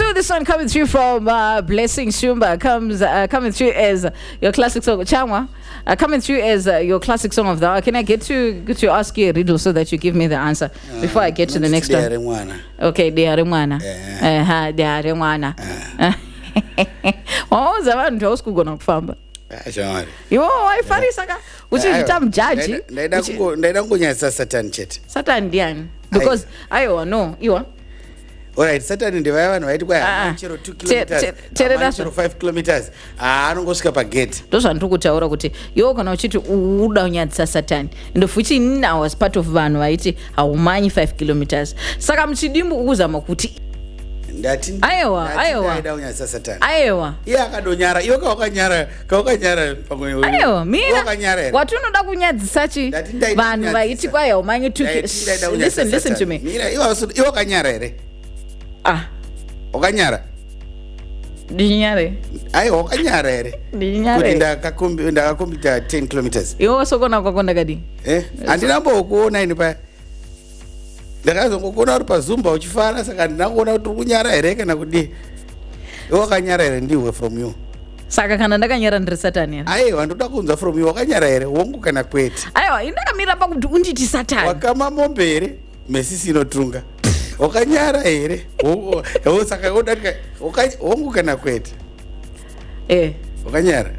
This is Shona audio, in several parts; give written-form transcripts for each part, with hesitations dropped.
2, this one coming through from Blessing Shumba coming through as your classic song. Changwa, coming through as your classic song of the hour. Can I get to ask you a riddle so that you give me the answer before I get to the next one? Okay, Deare Mwana. Deare Mwana. What was abantu osikugona kufamba? Yo, waifarisa ka. Uchita mjaji. Ndaida kunyasa Satan chat. Satan ndiani? Because ayo no, iwa. Alright, Satan ndiye vanhu vaiti kwa chero 2 kilometers, chero 5 kilometers. Anongosvika pa gate. Ndozvandiri kutaura kuti iwo kana uchiti uda kunyadzisa Satan. Ndofuchi I was part of vanhu vaiti haumanyi 5 kilometers. Saka muchidimbu ukuzama kuti aiwa aiwa iya akadonyara iwe kaukanyara pamwe aiwa mira watunoda kunyadzisa chi vanhu vaiti kwai haumanyi 2 listen to me mira iwe wakanyara ere wakanyara ndinyare aiwa wakanyara ere ndinyare kuti ndakakombita 10 kilometers iwe wasokona kwako ndakadi handinambokuona ini pa ndakazongokuona uri pazumba uchifara saka ndinakuona kuti kunyara here kana kudi wakanyara here ndiwe from you saka kana ndakanyara ndiri Satani here aiwa ndoda kunzwa from you wakanyara here wongu kana kwete aiwa indakamira pakuti unditi Satani wakamamombe here mesisi inotunga wakanyara here saka odatika wongu kana kwete wakanyara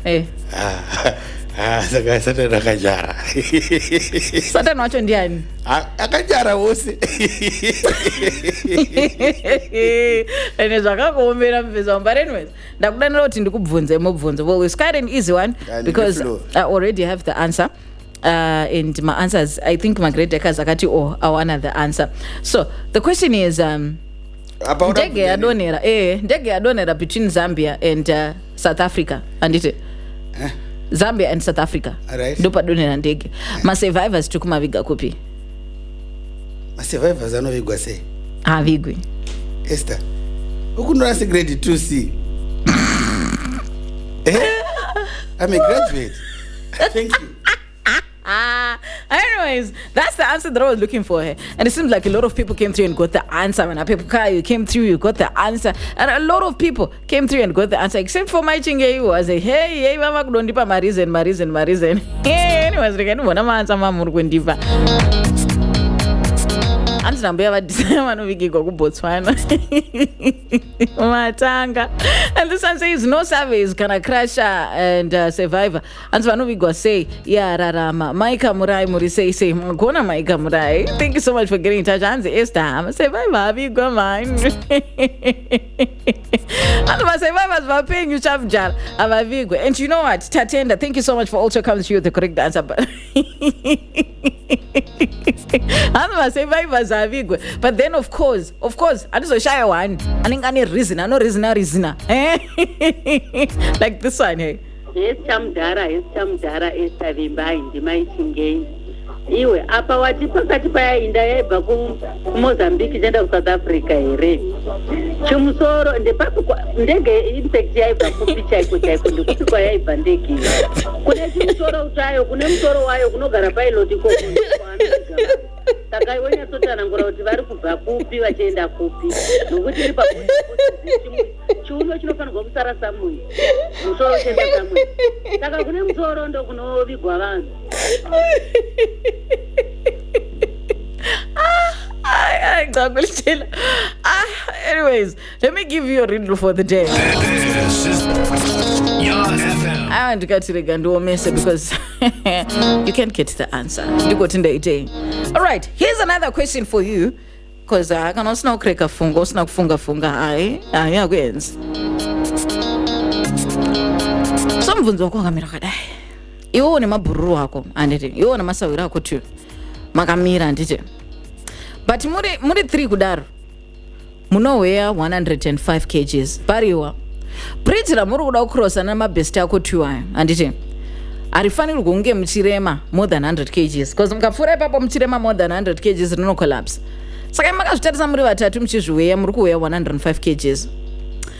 saka Satani akajara Satani wacho ndiani akajara wose ene zvakakuombera mubveza but anyways ndakudanira kuti ndikubvunze mubvunzo well it's quite an easy one because I already have the answer and my answers I think my great deckers akati I want the answer so the question is ndege yadonera between Zambia and South Africa andite Zambia and South Africa. Right. Ndopa donera ndege. Ma survivors tukumaviga kupi? Ma survivors anovigwa sei? Avigwi. Esther. Ukunora grade 2C. I'm a graduate. Thank you. Anyways, that's the answer that I was looking for here. And it seems like a lot of people came through and got the answer. When you came through, you got the answer. And a lot of people came through and got the answer, except for my chinge who was like, hey, mama, don't dipa my reason. Hey, anyways, I can't wanna answer mama kundipa. Anzi nambuya vadisa vanovigirwa kuBotswana matanga and this one says no surveys kana crasher and survivor anzi vanovigwa sei yararama Maika Murai muri sei magona Maika Murai thank you so much for getting in touch anzi Esther survivor avigwa man and my survivors were paying you chavjar avigwa and you know what Tatenda thank you so much for also coming through with the correct answer but and my survivors but then of course andizoshaya one anenge ane reason like this one hey chamdara Esther Vimbai ndimaichingei iwe apa wati pakati payainda yaibva kuMozambique ichienda kuSouth Africa here chimusoro ndege infact yaibva kupi chaiko ndikuti kwayaibva ndege kune chimusoro chayo kune musoro wayo kunogara pilot ikoko saka iwe nyatsotanangura kuti vari kubva kupi vachienda kupi nokuti iri chiuno chinofanirwa kusara samwe musoro chienda samwe saka kune musoro ndo kunovigwa vanhu anyways, let me give you a riddle for the day. I want to get to the Ganduo message because you can't get the answer. You got in the day. All right, here's another question for you because I can also crack a funga. Yeah, wins. Some vunzo kwa kamera kadai. Iwo ne maburu wako andite. Iwo na masawira ako tu. Makamira andite. But muri 3 kudaro. Muno weigh 105 kgs. Pariwa. Bridge ra muri kuda kucrossa na mabest yako tu ayo. Andite. Arifanirwa kunge muchirema more than 100 kgs because mukapfura ipapo muchirema more than 100 kgs rino collapse. Saka makazvitarisa muri vatatu muchizviweya muri kuweya 105 kgs.